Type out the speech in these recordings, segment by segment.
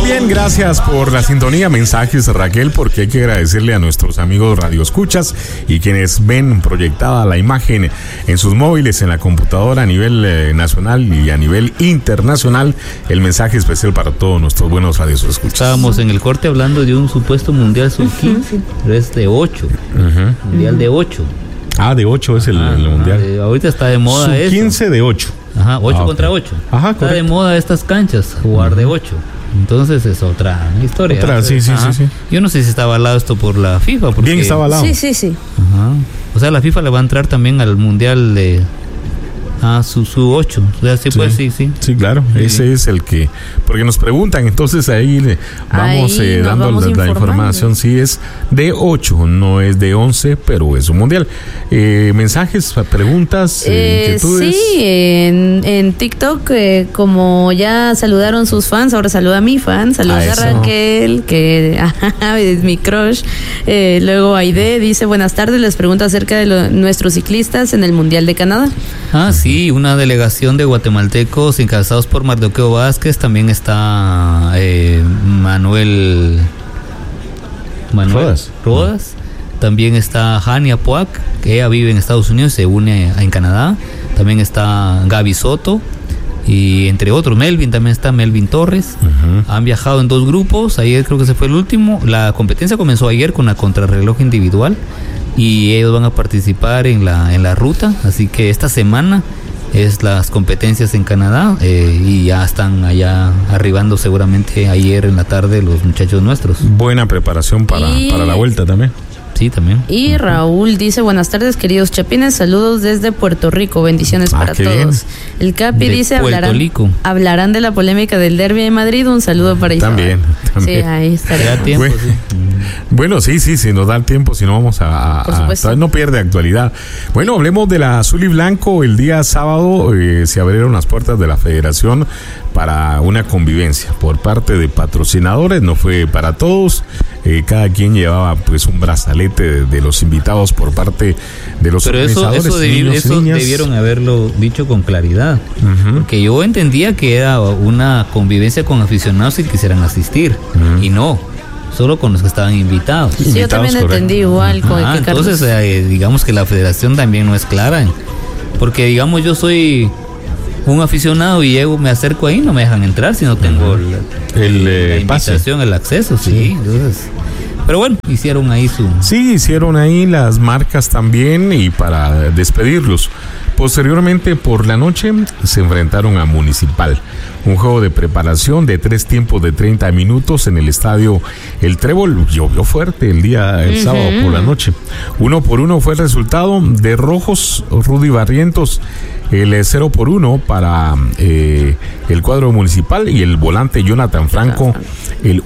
bien, gracias por la sintonía. Mensajes, Raquel, porque hay que agradecerle a nuestros amigos radioescuchas y quienes ven proyectada la imagen en sus móviles, en la computadora a nivel nacional y a nivel internacional. El mensaje especial para todos nuestros buenos radioescuchas. Estábamos en el corte hablando de un supuesto mundial sub-15, pero es de 8. Mundial de 8. Ah, de 8 es el mundial. Ahorita está de moda eso. 15 de 8. Ajá, 8 contra 8. Ajá, está de moda estas canchas, jugar de 8. Entonces es otra historia. Otra, sí. Yo no sé si está avalado esto por la FIFA. Porque... Bien está avalado. Sí. Ajá. O sea, la FIFA le va a entrar también al mundial de... su 8. O sea, sí. Sí, claro. Sí. Ese es el que... Porque nos preguntan, entonces ahí vamos dando la información. Sí, es de 8, no es de 11, pero es un mundial. Mensajes, preguntas, inquietudes. Sí, en TikTok, como ya saludaron sus fans, ahora saluda a mi fan, saluda a Raquel, que es mi crush. Luego Aide dice, buenas tardes, les pregunto acerca de nuestros ciclistas en el Mundial de Canadá. Sí, una delegación de guatemaltecos encabezados por Mardoqueo Vázquez, también está Manuel Rodas, también está Jania Puac, que ella vive en Estados Unidos, se une en Canadá, también está Gaby Soto y entre otros, Melvin Torres. Han viajado en 2 grupos, ayer creo que se fue el último, la competencia comenzó ayer con la contrarreloj individual y ellos van a participar en la ruta, así que esta semana es las competencias en Canadá y ya están allá arribando seguramente ayer en la tarde los muchachos nuestros. Buena preparación para la vuelta también. Sí, también. Y Raúl dice, buenas tardes, queridos chapines, saludos desde Puerto Rico, bendiciones para todos. Bien. El Capi dice, hablarán de la polémica del derbi de Madrid, un saludo para Isabel. También. Sí, ahí estará. Tiempo, bueno, sí, si nos da el tiempo, si no vamos a no pierde actualidad. Bueno, hablemos de la azul y blanco. El día sábado se abrieron las puertas de la federación para una convivencia por parte de patrocinadores, no fue para todos. Cada quien llevaba pues un brazalete de los invitados por parte de los organizadores. Pero eso debieron haberlo dicho con claridad, porque yo entendía que era una convivencia con aficionados que quisieran asistir, y no, solo con los que estaban invitados. Sí, yo también entendí igual. Entonces, digamos que la federación también no es clara, porque digamos yo soy un aficionado y llego, me acerco ahí, no me dejan entrar si no tengo la invitación, pase. El acceso, sí. Entonces, pero bueno, hicieron ahí las marcas también y para despedirlos. Posteriormente, por la noche, se enfrentaron a Municipal. Un juego de preparación de 3 tiempos de 30 minutos en el estadio El Trébol. Llovió fuerte el sábado por la noche. 1-1 fue el resultado de Rojos, Rudy Barrientos. El 0-1 para el cuadro Municipal y el volante Jonathan Franco, el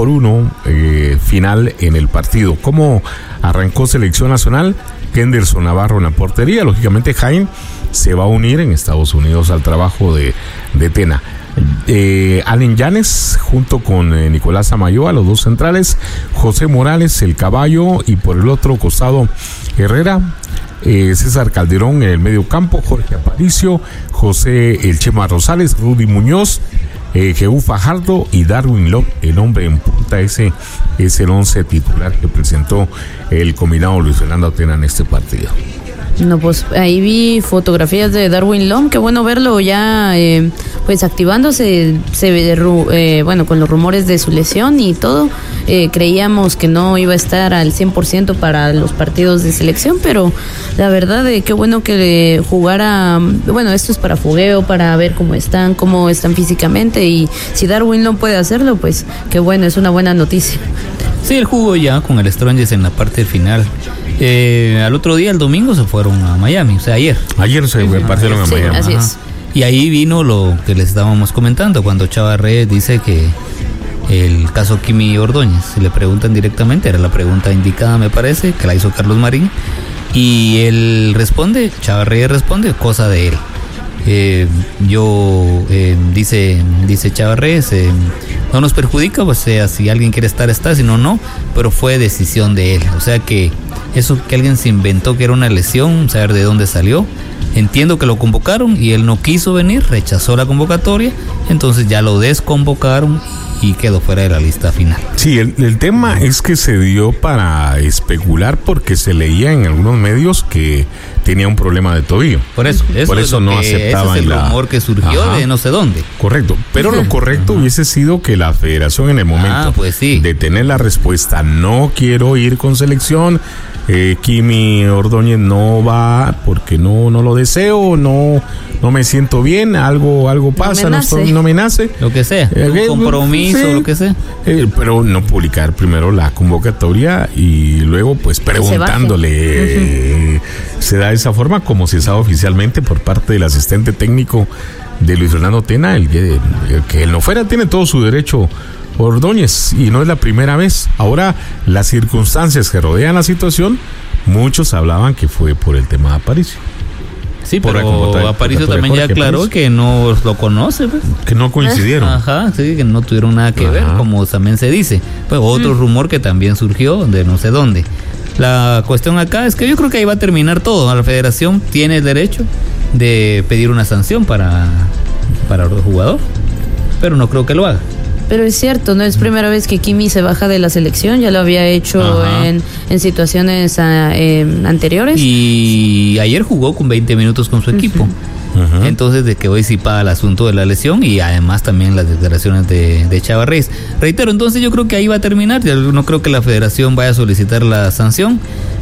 1-1 final en el partido. ¿Cómo arrancó Selección Nacional? Henderson Navarro en la portería. Lógicamente Jaime se va a unir en Estados Unidos al trabajo de Tena. Allen Llanes junto con Nicolás Amayoa, los dos centrales, José Morales, el caballo, y por el otro costado Herrera, César Calderón en el medio campo, Jorge Aparicio, José El Chema Rosales, Rudy Muñoz, Jehú Fajardo y Darwin Love, el hombre en punta. Ese es el 11 titular que presentó el combinado Luis Fernando Atena en este partido. No, pues ahí vi fotografías de Darwin Lom, qué bueno verlo ya pues activándose, bueno, con los rumores de su lesión y todo. Creíamos que no iba a estar al 100% para los partidos de selección, pero la verdad qué bueno que jugara. Bueno, esto es para fogueo, para ver cómo están físicamente, y si Darwin Lom puede hacerlo, pues qué bueno, es una buena noticia. Sí, él jugó ya con el Strongest en la parte final. Al otro día, el domingo, se fueron a Miami, o sea, ayer se partieron a Miami. Así es. Y ahí vino lo que les estábamos comentando, cuando Chava Reyes dice que el caso Kimi Ordóñez, si le preguntan directamente, era la pregunta indicada, me parece, que la hizo Carlos Marín, y él responde, Chava Reyes responde, cosa de él. Dice Chava Reyes, no nos perjudica, o sea, si alguien quiere estar, está, si no, no, pero fue decisión de él. O sea que eso que alguien se inventó que era una lesión, saber de dónde salió. Entiendo que lo convocaron y él no quiso venir, rechazó la convocatoria, entonces ya lo desconvocaron y quedó fuera de la lista final. Sí, el tema es que se dio para especular porque se leía en algunos medios que tenía un problema de tobillo. Por eso no aceptaban. Ese es el rumor que surgió de no sé dónde. Correcto, pero lo correcto hubiese sido que la federación en el momento de tener la respuesta, no quiero ir con selección, Kimi Ordóñez no va porque no lo deseo, no me siento bien, algo pasa, no me nace. Lo que sea, un compromiso, lo que sea. Pero no publicar primero la convocatoria y luego pues preguntándole. Se da de esa forma como se sabe oficialmente por parte del asistente técnico de Luis Fernando Tena, el que él no fuera, tiene todo su derecho Ordóñez, y no es la primera vez. Ahora, las circunstancias que rodean la situación, muchos hablaban que fue por el tema de Aparicio. Sí, pero Aparicio también ya aclaró que no lo conoce, pues. Que no coincidieron. Ajá, sí, que no tuvieron nada que ver, como también se dice. Pues otro rumor que también surgió de no sé dónde. La cuestión acá es que yo creo que ahí va a terminar todo. La federación tiene el derecho de pedir una sanción para el jugador, pero no creo que lo haga. Pero es cierto, no es primera vez que Kimi se baja de la selección, ya lo había hecho en situaciones anteriores. Y ayer jugó con 20 minutos con su equipo. Entonces, de que hoy sí paga el asunto de la lesión y además también las declaraciones de Chava Reyes. Reitero, entonces yo creo que ahí va a terminar. Yo no creo que la federación vaya a solicitar la sanción.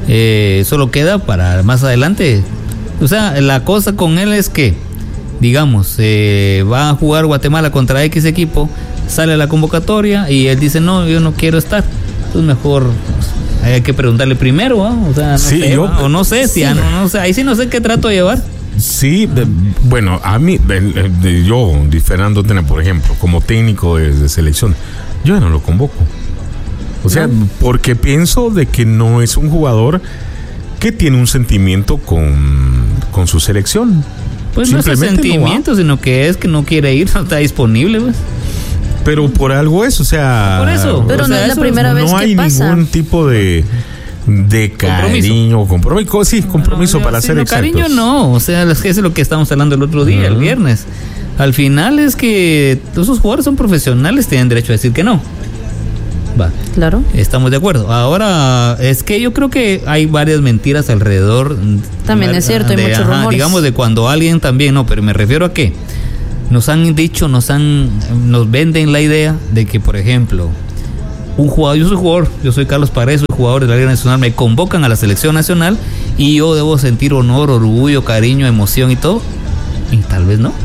Solo queda para más adelante. O sea, la cosa con él es que, digamos, va a jugar Guatemala contra X equipo, sale a la convocatoria y él dice, no, yo no quiero estar. Entonces mejor hay que preguntarle primero, o sea, no sé, ahí sí no sé qué trato de llevar. Sí, bueno, a mí, yo, Fernando Tena, por ejemplo, como técnico de selección, yo ya no lo convoco. O sea, porque pienso de que no es un jugador que tiene un sentimiento con su selección. Pues no es el sentimiento, sino que es que no quiere ir, no está disponible, pues. Pero por algo es, o sea... Por eso. Pero no es la primera vez que pasa. No hay ningún tipo de cariño, compromiso para ser exactos. Cariño no, o sea, es que es lo que estábamos hablando el otro día, el viernes. Al final es que esos jugadores son profesionales, tienen derecho a decir que no. Va. Claro. Estamos de acuerdo. Ahora, es que yo creo que hay varias mentiras alrededor. También es cierto, hay muchos rumores. Digamos, de cuando alguien también, pero me refiero a que nos han dicho, nos venden la idea de que, por ejemplo, un jugador, yo soy Carlos Paredes, soy jugador de la Liga Nacional, me convocan a la selección nacional y yo debo sentir honor, orgullo, cariño, emoción y todo, y tal vez no.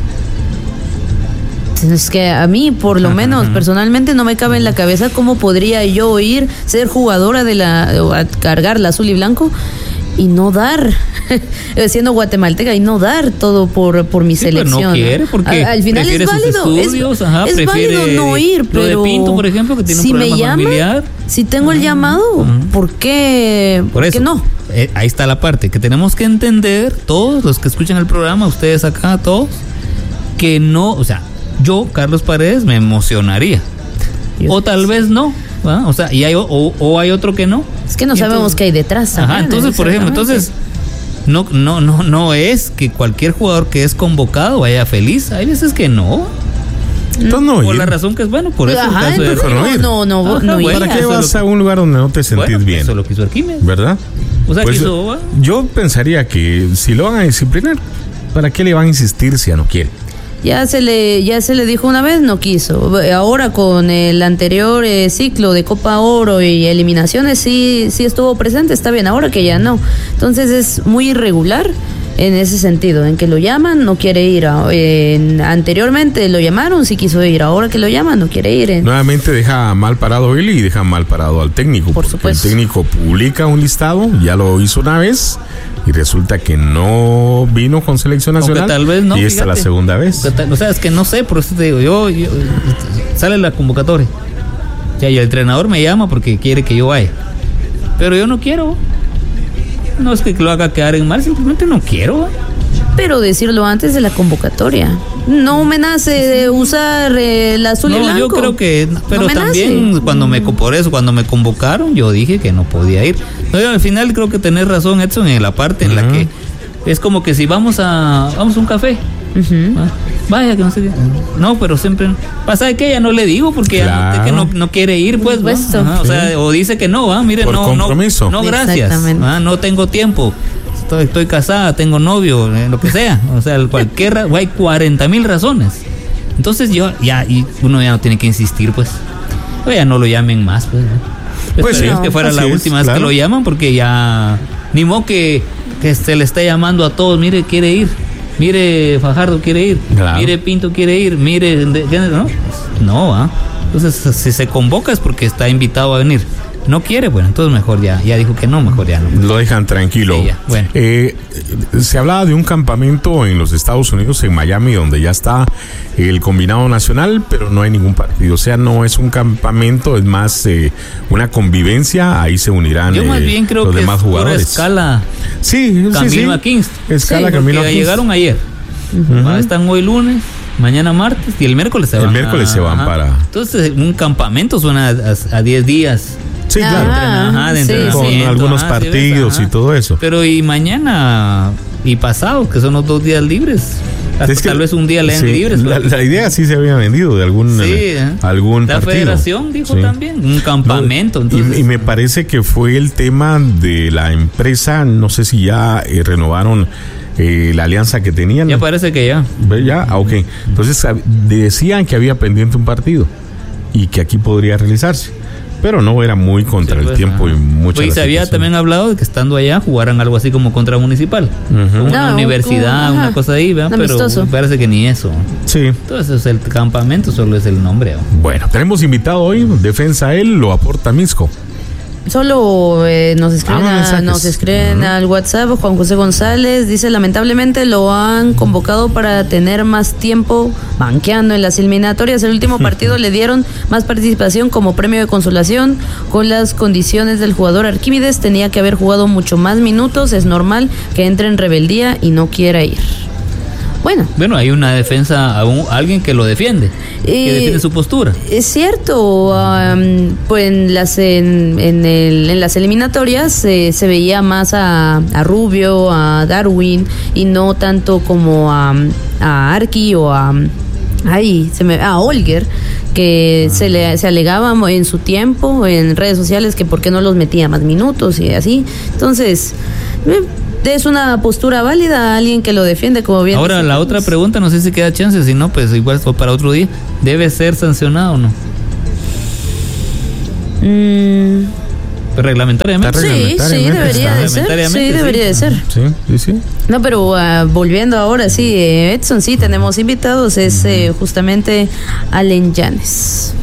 Es que a mí, por lo menos, personalmente no me cabe en la cabeza cómo podría yo ser jugadora a cargar la azul y blanco y no dar, siendo guatemalteca, y no dar todo por mi selección. Pero no quiere, porque al final es válido, estudios, es válido no ir, pero lo de Pinto, por ejemplo, que tiene un problema familiar. Si tengo el llamado, ¿por qué no? Ahí está la parte que tenemos que entender, todos los que escuchan el programa, ustedes acá, todos, que no, o sea, yo, Carlos Paredes, me emocionaría. O tal vez no, ¿va? O sea, y hay otro que no. Es que no sabemos qué hay detrás. Entonces, por ejemplo, no es que cualquier jugador que es convocado vaya feliz. Hay veces que no. Por la razón que es bueno, por eso el caso de no. ¿Para qué vas a un lugar donde no te sentís bien? Eso lo quiso Arquímedes, ¿verdad? O sea, pues, yo pensaría que si lo van a disciplinar, ¿para qué le van a insistir si ya no quiere? Ya se le dijo una vez, no quiso. Ahora con el anterior ciclo de Copa Oro y eliminaciones sí estuvo presente, está bien, ahora que ya no. Entonces es muy irregular en ese sentido, en que lo llaman, no quiere ir. Anteriormente lo llamaron, sí quiso ir, ahora que lo llaman, no quiere ir. Nuevamente deja mal parado él y deja mal parado al técnico. Por supuesto. El técnico publica un listado, ya lo hizo una vez, y resulta que no vino con selección nacional. Tal vez no, y esta es la segunda vez. O sea, es que no sé, por eso te digo, yo sale la convocatoria. Ya, y el entrenador me llama porque quiere que yo vaya. Pero yo no quiero. No es que lo haga quedar en mal, simplemente no quiero. Pero decirlo antes de la convocatoria. No me nace de usar el azul y blanco. No, yo creo que, pero también cuando me convocaron, yo dije que no podía ir. No, yo al final creo que tenés razón, Edson, en la parte en la que es como que si vamos a un café Vaya, que no sé qué. No, pero siempre pasa de que ella no le digo porque ya que no quiere ir, pues, ¿no? O sea, o dice que no, mire, por compromiso. No, gracias, no tengo tiempo, estoy casada, tengo novio, lo que sea, o sea, hay 40,000 razones. Entonces uno ya no tiene que insistir, pues, o ya no lo llamen más, pues, ¿no? Pues sí, que fuera la última vez que lo llaman, porque ya ni modo que se le está llamando a todos, mire, quiere ir. Mire, Fajardo quiere ir, mire, Pinto quiere ir, mire, no, entonces si se convoca es porque está invitado a venir. No quiere, bueno, entonces mejor ya dijo que no, mejor ya no. Lo dejan tranquilo. Sí, bueno. Se hablaba de un campamento en los Estados Unidos, en Miami, donde ya está el combinado nacional, pero no hay ningún partido. O sea, no es un campamento, es más una convivencia. Ahí se unirán yo más bien creo los que demás jugadores. Escala. Sí, Camino a Kingston. Escala Camino a Kingston. Llegaron ayer. Están hoy lunes. Mañana martes y el miércoles se van. El miércoles se van para. Entonces, un campamento suena a 10 días. Sí, claro. Con algunos partidos y todo eso. Pero y mañana y pasado, que son los 2 días libres. Tal vez un día lean libres. La idea sí se había vendido de algún partido. La federación dijo también, un campamento. Entonces, y me parece que fue el tema de la empresa, no sé si ya renovaron la alianza que tenían. Ya parece que ya. Ok. Entonces decían que había pendiente un partido y que aquí podría realizarse. Pero no era muy contra el tiempo y mucho. Y se había también hablado de que estando allá jugaran algo así como contra Municipal. Una universidad, una cosa ahí, ¿verdad? Pero parece que ni eso. Sí. Entonces el campamento solo es el nombre. Bueno, tenemos invitado hoy, Defensa él, lo aporta Misco. Solo nos escriben al WhatsApp. Juan José González dice: lamentablemente lo han convocado para tener más tiempo banqueando en las eliminatorias. El último partido le dieron más participación como premio de consolación. Con las condiciones del jugador Arquímedes tenía que haber jugado mucho más minutos. Es normal que entre en rebeldía y no quiera ir. Bueno, hay una defensa, alguien que lo defiende, que defiende su postura. Es cierto, pues en las eliminatorias se veía más a Rubio, a Darwin, y no tanto como a Arqui o a Olger, que se alegaba en su tiempo en redes sociales que por qué no los metía más minutos y así. Entonces, es una postura válida, alguien que lo defiende, como bien. Ahora, la otra pregunta, no sé si queda chance, si no, pues igual para otro día. ¿Debe ser sancionado o no? Reglamentariamente. Sí, debería de ser. Sí, debería de ser. Sí. No, pero volviendo ahora, Edson, tenemos invitados, es justamente Allen Llanes.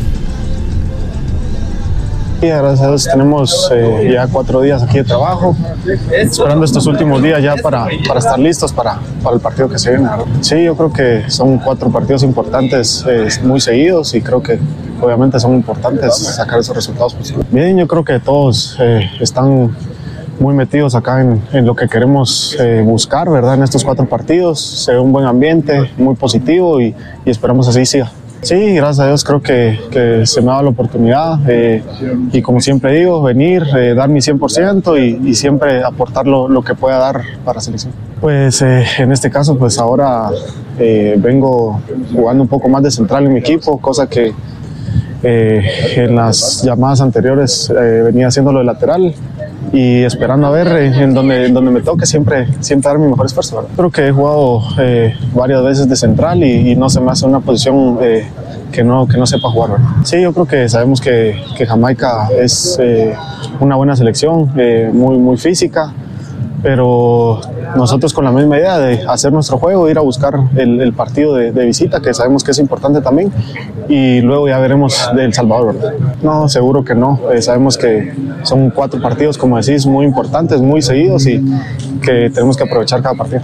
Gracias a Dios tenemos ya 4 días aquí de trabajo, esperando estos últimos días ya para estar listos para el partido que se viene. Sí, yo creo que son 4 partidos importantes muy seguidos y creo que obviamente son importantes sacar esos resultados positivos. Bien, yo creo que todos están muy metidos acá en lo que queremos buscar, ¿verdad? En estos 4 partidos se ve un buen ambiente, muy positivo y esperamos así siga. Sí, gracias a Dios creo que se me ha dado la oportunidad y como siempre digo, venir, dar mi 100% y siempre aportar lo que pueda dar para la selección. Pues en este caso, pues ahora vengo jugando un poco más de central en mi equipo, cosa que en las llamadas anteriores venía haciéndolo de lateral y esperando a ver en donde me toque siempre dar mi mejor esfuerzo, ¿verdad? Creo que he jugado varias veces de central y no se me hace una posición que no sepa jugar, ¿verdad? Sí, yo creo que sabemos que Jamaica es una buena selección, muy, muy física, pero nosotros con la misma idea de hacer nuestro juego, ir a buscar el partido de visita, que sabemos que es importante también, y luego ya veremos de El Salvador, ¿verdad? No, seguro que no. Sabemos que son 4 partidos, como decís, muy importantes, muy seguidos y que tenemos que aprovechar cada partido.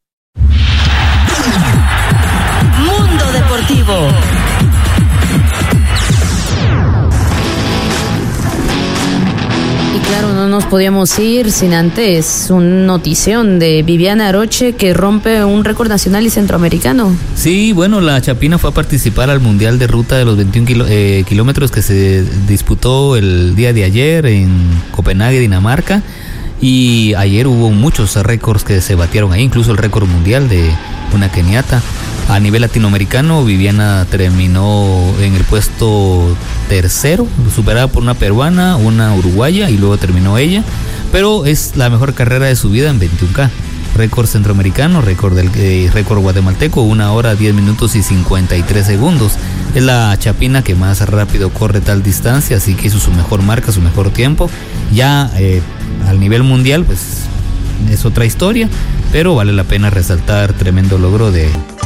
Mundo Deportivo. Claro, no nos podíamos ir sin antes una notición de Viviana Aroche que rompe un récord nacional y centroamericano. Sí, bueno, la Chapina fue a participar al Mundial de Ruta de los 21 kilómetros que se disputó el día de ayer en Copenhague, Dinamarca. Y ayer hubo muchos récords que se batieron ahí, incluso el récord mundial de una keniata. A nivel latinoamericano, Viviana terminó en el puesto tercero, superada por una peruana, una uruguaya, y luego terminó ella, pero es la mejor carrera de su vida en 21K. Récord centroamericano, récord guatemalteco, 1 hora 10 minutos y 53 segundos. Es la chapina que más rápido corre tal distancia, así que hizo su mejor marca, su mejor tiempo. Ya al nivel mundial, pues es otra historia, pero vale la pena resaltar tremendo logro de